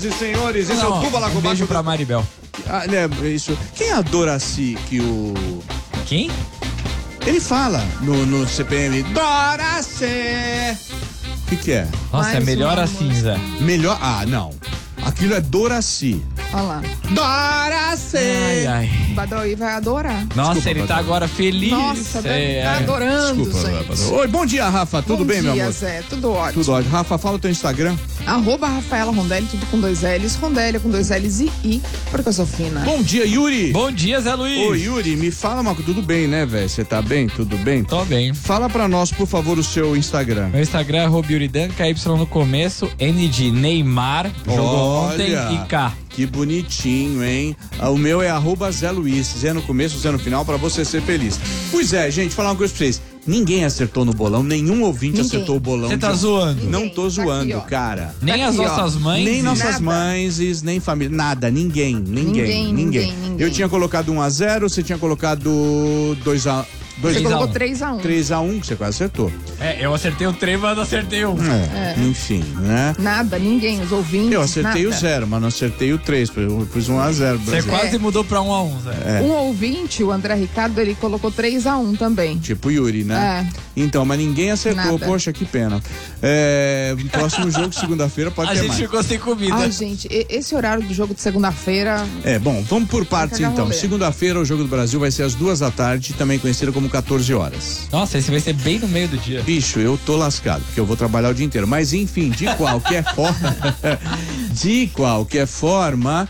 E senhores, esse é o Cuba Lagobaco. Beijo pra Maribel. Ah, isso. Quem é a Doraci que o... Quem? Ele fala no CPM, Doraci. O que é? Nossa, Mais é melhor uma assim, música. Zé. Melhor... Ah, não. Aquilo é Doraci. Olha lá. Doraci. Ai, ai. O Badawi vai adorar. Nossa, Desculpa, ele tá Badawi. agora feliz. Nossa, tá adorando, gente. Oi, bom dia, Rafa. Tudo bem, meu Bom dia, amor? Zé. Tudo ótimo. Tudo ótimo. Rafa, fala o teu Instagram. @Rafaela Rondelli, tudo com 2 L's. Rondelli com 2 L's e I, porque eu sou fina. Bom dia, Yuri. Bom dia, Zé Luiz. Ô, Yuri, me fala uma coisa. Tudo bem, né, velho? Você tá bem? Tudo bem? Tô bem. Fala pra nós, por favor, o seu Instagram. Meu Instagram é @Yuridan, Y no começo, N de Neymar, jogou ontem e K. Que bonitinho, hein? O meu é @Zé Luiz, Zé no começo, Zé no final, pra você ser feliz. Pois é, gente, falar uma coisa pra vocês. Ninguém acertou no bolão, nenhum ouvinte acertou o bolão. Você tá zoando? Não tô zoando, Tá aqui, ó. cara. Nem Tá as aqui, nossas mães? Nem nossas Nada. mães, nem família, nada, ninguém. Ninguém. Eu tinha colocado 1-0, você tinha colocado 2-1. Você 3 a colocou 1. 3-1. 3-1, que você quase acertou. É, eu acertei o 3, mas não acertei um. Enfim, né? Nada, ninguém, os ouvintes. Eu acertei nada. o 0, mas não acertei o 3, eu pus 1-0. Você Brasil. quase mudou pra 1-1, Zé. Um ouvinte, o André Ricardo, ele colocou 3-1 também. Tipo Yuri, né? Então, mas ninguém acertou. Nada. Poxa, que pena. Próximo jogo, segunda-feira, pode A ter gente mais. ficou sem comida. Ai, gente, esse horário do jogo de segunda-feira. Bom, vamos por partes cagar então. rolê. Segunda-feira, o Jogo do Brasil vai ser às 2h, também conhecido como 14 horas. Nossa, esse vai ser bem no meio do dia. Bicho, eu tô lascado, porque eu vou trabalhar o dia inteiro. Mas enfim, de qualquer forma,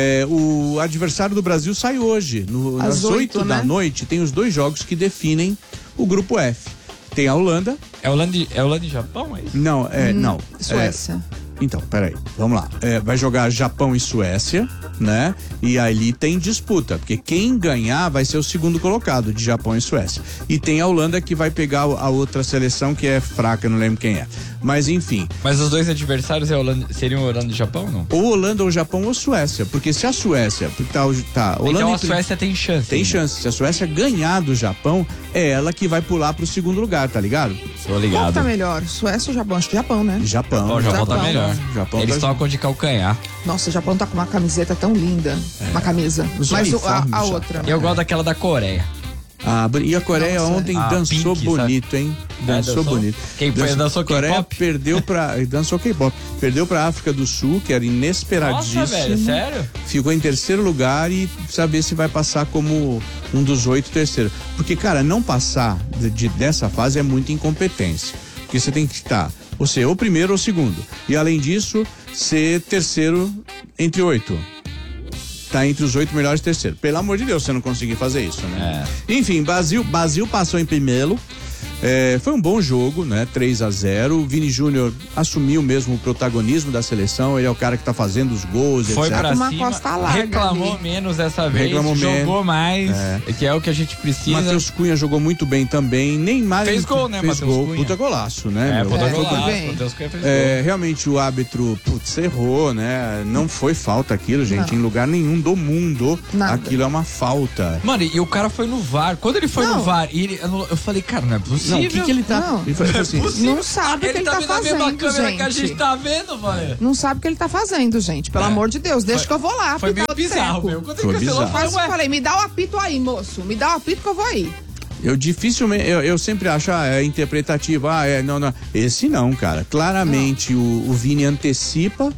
o adversário do Brasil sai hoje. Às 8 da noite, tem os 2 jogos que definem o grupo F. Tem a Holanda. É Holanda e Japão, é isso? Não, não. Suécia. Então, peraí, vamos lá. Vai jogar Japão e Suécia, né? E ali tem disputa, porque quem ganhar vai ser o segundo colocado de Japão e Suécia. E tem a Holanda que vai pegar a outra seleção que é fraca, não lembro quem é. Mas enfim. Mas os dois adversários seriam Holanda e Japão, não? Ou Holanda, ou Japão, ou Suécia. Porque se a Suécia. Tá, Holanda Então a Suécia tem chance. tem ainda. chance. Se a Suécia ganhar do Japão, é ela que vai pular pro segundo lugar, tá ligado? Tô Qual que ligado. tá melhor? Suécia ou Japão? Acho que Japão, né? Japão. O Japão tá Japão. melhor. Japão Eles tá- tocam de calcanhar. Nossa, o Japão tá com uma camiseta tão linda. Uma camisa. Os Mas uniformes, a já. outra. Eu gosto daquela da Coreia. E a Coreia Nossa. ontem A dançou Pink, bonito, hein? Dançou dançou? bonito. Quem dançou Coreia K-pop? perdeu pra. Dançou K-pop. Perdeu pra África do Sul, que era inesperadíssimo. Nossa, velho, sério? Ficou em terceiro lugar e saber se vai passar como um dos 8 terceiro. Porque, cara, não passar dessa fase é muita incompetência. Porque você tem que estar, ou seja, ou primeiro ou segundo. E além disso, ser terceiro entre 8. Tá entre os 8 melhores terceiro. Pelo amor de Deus, você não conseguir fazer isso, né? Enfim, Brasil passou em primeiro. Foi um bom jogo, né? 3-0. O Vini Júnior assumiu mesmo o protagonismo da seleção. Ele é o cara que tá fazendo os gols, Foi etc. pra Uma cima, costa larga reclamou ali. menos dessa vez, Reclamou jogou menos. mais, que é o que a gente precisa. Matheus Cunha jogou muito bem também. Neymar Fez gol, né, fez Matheus gol. Cunha? Puta golaço, né? meu? Puta É, golaço, bem. Matheus Cunha fez gol. Realmente o árbitro, errou, né? Não foi falta aquilo, gente. Não. Em lugar nenhum do mundo, Nada. aquilo é uma falta. Mano, e o cara foi no VAR. Quando ele foi Não. no VAR, e ele anulou, eu falei, cara, não é possível. Não, o que ele tá... Não. Ele falou assim, Não sabe o que Ele ele tá tá vendo a mesma fazendo, câmera que a gente gente. tá vendo, mano. Não sabe o que ele tá fazendo, gente. Pelo amor de Deus, deixa que eu vou lá. Foi meio apitar o bizarro, treco. meu. Quando Foi ele cancelou, eu bizarro. falei, Quase ué, falei, me dá o apito aí, moço. Me dá o apito que eu vou aí. eu dificilmente, eu sempre acho, é interpretativo, não. Esse não, cara. Claramente o Vini antecipa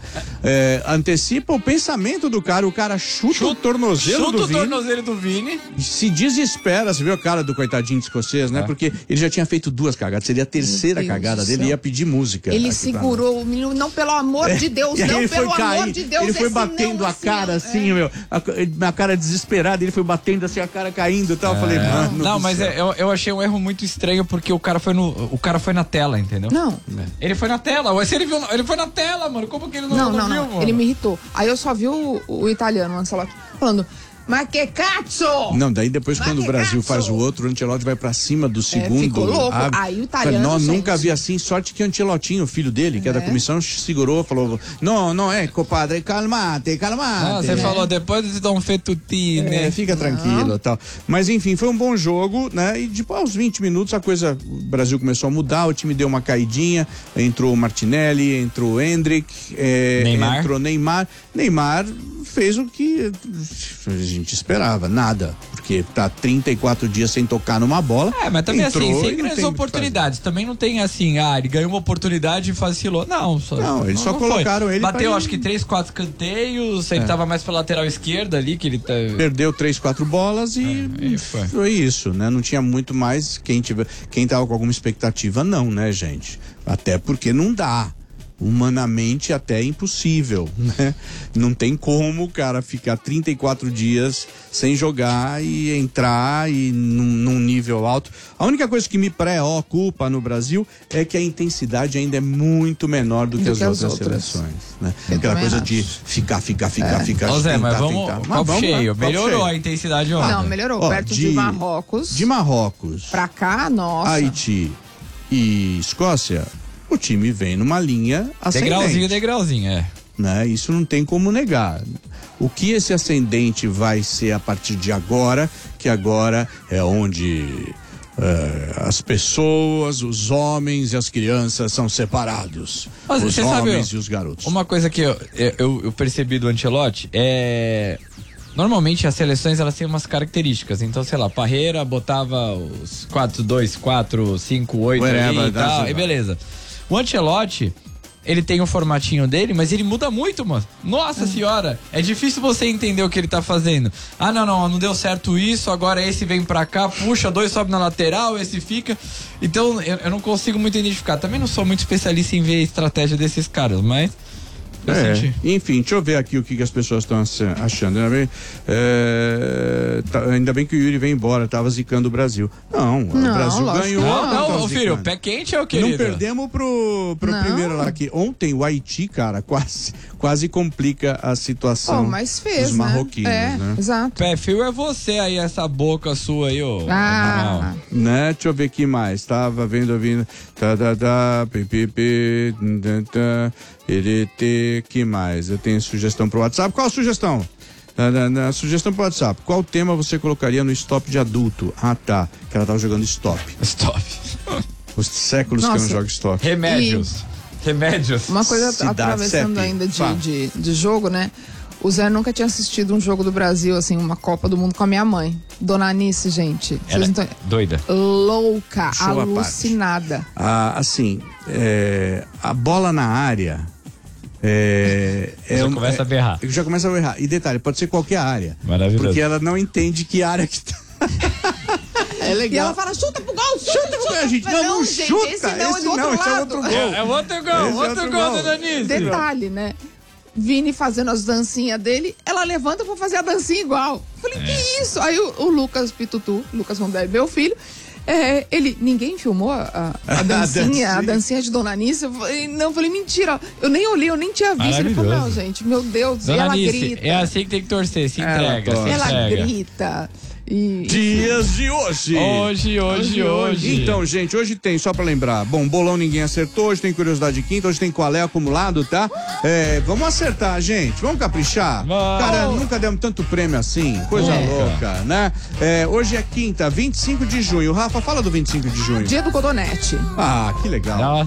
o pensamento do cara, o cara chuta o tornozelo chuta do o Vini. tornozelo do Vini. Se desespera, você viu a cara do coitadinho de escocês, né? Porque ele já tinha feito 2 cagadas, seria a terceira Meu Deus cagada do dele, céu. ia pedir música. Ele aqui pra segurou o menino, não, pelo amor de Deus, E aí não, ele foi pelo cair, amor de Deus. ele foi esse batendo não, a cara assim, meu, na cara desesperada, ele foi batendo assim, a cara caindo e tal. Eu falei, mano. Não, do mas céu. eu achei um erro muito estranho porque o cara foi na tela, entendeu? Não. Ele foi na tela. Ué, se ele viu, ele foi na tela, mano. Como que ele não viu, Não, mano? ele me irritou. Aí eu só vi o italiano, o Ancelotti, falando, Mas que cazzo! Não, daí depois Mas quando o que Brasil cazzo! faz o outro, o Ancelotti vai pra cima do segundo. Ficou louco. abre. Aí o italiano, Não, gente. nunca vi assim, sorte que o Ancelotinho, o filho dele, que é da comissão, segurou, falou, não, compadre, calmate. Você falou, depois de dar um fettuccine. Fica tranquilo e tal. Mas enfim, foi um bom jogo, né? E depois, aos 20 minutos, o Brasil começou a mudar, o time deu uma caidinha, entrou o Martinelli, entrou o Endrick, entrou o Neymar. Neymar fez o que a gente esperava, nada, porque tá 34 dias sem tocar numa bola. Mas também entrou, assim, sem e não grandes tem muito o que oportunidades. Também não tem assim, ele ganhou uma oportunidade e vacilou. Não, eles só colocaram ele Bateu, pra acho que 3, 4 canteios, ele tava mais pra lateral esquerda ali, que ele tá... Perdeu 3, 4 bolas e foi isso, né? Não tinha muito mais. Quem tava com alguma expectativa, não, né, gente? Até porque não dá. Humanamente até impossível, né? Não tem como o cara ficar 34 dias sem jogar e entrar num nível alto. A única coisa que me preocupa no Brasil é que a intensidade ainda é muito menor do que as outras seleções, né? Aquela coisa de ficar. Ô Zé, mas vamos copo cheio. Melhorou a intensidade ontem. Não, melhorou. Perto de Marrocos. De Marrocos. Pra cá, nossa. Haiti e Escócia, o time vem numa linha ascendente. Degrauzinho, né? Isso não tem como negar. O que esse ascendente vai ser a partir de agora, que agora é onde as pessoas, os homens e as crianças são separados. Mas os homens e os garotos. Uma coisa que eu percebi do Ancelotti é... Normalmente as seleções elas têm umas características. Então, sei lá, Parreira botava os 4-2, 4, 5, 8 ali e tal, e beleza. O Ancelotti, ele tem o formatinho dele, mas ele muda muito, mano. Nossa senhora, é difícil você entender o que ele tá fazendo. Não deu certo isso, agora esse vem pra cá, puxa, 2 sobe na lateral, esse fica. Então, eu não consigo muito identificar. Também não sou muito especialista em ver a estratégia desses caras, mas... Enfim, deixa eu ver aqui o que as pessoas estão achando. Ainda bem que o Yuri vem embora, tava zicando o Brasil. Não, o Brasil ganhou. Não, filho, pé quente é o querido. Não perdemos pro primeiro lá aqui. Ontem o Haiti, cara, quase complica a situação mas fez, dos marroquinos, né? Exato. Pé fio é você aí, essa boca sua aí, ô. Né? Deixa eu ver aqui mais. Tava ouvindo. Que mais? Eu tenho sugestão pro WhatsApp. Qual a sugestão? Sugestão pro WhatsApp. Qual tema você colocaria no stop de adulto? Tá. Que ela tava jogando stop. Os séculos que eu não jogo stop. Remédios. Uma coisa atravessando ainda de jogo, né? O Zé nunca tinha assistido um jogo do Brasil, assim, uma Copa do Mundo com a minha mãe. Dona Anice, gente. Ela é doida. Louca, alucinada. Assim, a bola na área... começa a berrar. Já começa a berrar. E detalhe, pode ser qualquer área. Maravilhoso. Porque ela não entende que área que tá. É legal. E ela fala, chuta pro gol, chuta pro gol. A gente não chuta. Esse não, esse é outro gol. É outro gol, Dona Anice. Detalhe, né? Vini fazendo as dancinhas dele, ela levanta pra fazer a dancinha igual. Falei, que isso? Aí o Lucas Pitutu, Lucas Rondelli, meu filho, ninguém filmou a dancinha, a dancinha de Dona Anice. Eu falei, mentira, eu nem olhei, eu nem tinha visto. Ele falou, não, gente, meu Deus, Dona ela Anice, grita. É assim que tem que torcer, se entrega. Ela grita. Dias de hoje. Hoje. Então, gente, hoje tem, só pra lembrar, bom, bolão ninguém acertou, hoje tem curiosidade quinta, hoje tem qual é acumulado, tá? Vamos acertar, gente, vamos caprichar? Cara, nunca demos tanto prêmio assim, coisa louca, né? Hoje é quinta, 25 de junho. Rafa, fala do 25 de junho. Dia do cotonete. Que legal.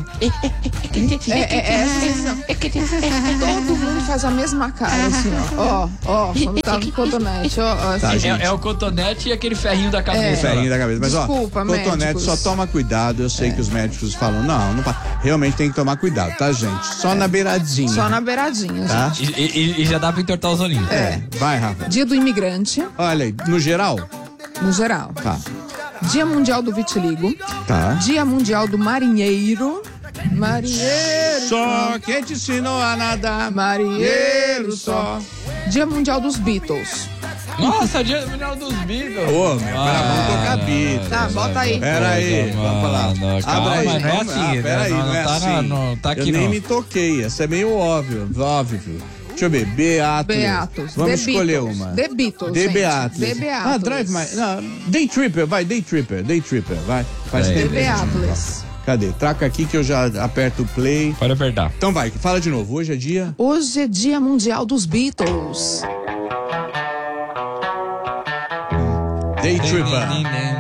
Todo mundo faz a mesma cara, assim, ó, quando tá no cotonete, assim. É o cotonete e aquele ferrinho da cabeça. Ferrinho da cabeça. Mas, desculpa, cotonete, médicos. só toma cuidado. Eu sei que os médicos falam, não, realmente tem que tomar cuidado, tá, gente? Só na beiradinha. Só na beiradinha, tá? gente. E já dá pra entortar os olhinhos. Vai, Rafa. Dia do imigrante. Olha aí, no geral? No geral. Tá. Dia mundial do vitiligo. Tá. Dia mundial do marinheiro. Marinheiro. Só quem te ensinou a nadar. Marinheiro só. Dia mundial dos Beatles. Nossa, dia mundial dos Beatles. Vamos tocar Beatles. Tá, bota aí. Pera aí, vamos falar. Calma, Abra aí. não é assim. Pera aí, não é assim. Tá aqui, eu nem não. me toquei, essa é meio óbvio. Deixa eu ver. Beatles. Beatles. Vamos The escolher Beatles. uma. The Beatles, The gente. Beatles. The Beatles. Ah, Drive My... Não, Day Tripper, vai. Day Tripper, vai. Faz The tempo. The Beatles. Cadê? Traca aqui que eu já aperto o play. Pode apertar. Então vai, fala de novo. Hoje é dia... Hoje é Dia Mundial dos Beatles. Day Tripper.